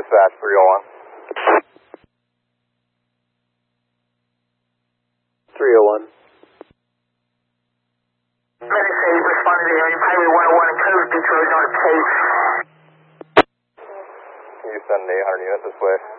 Dispatch 301. 301. Medicaid responded to area Highway 101 and Coast Detroit on a case. Can you send 800 units this way?